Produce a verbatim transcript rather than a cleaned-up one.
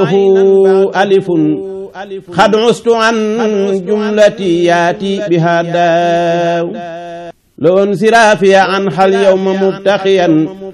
ألف قد عست عن جملتي ياتي بها داو لو انصرافي عنها اليوم مبتخيا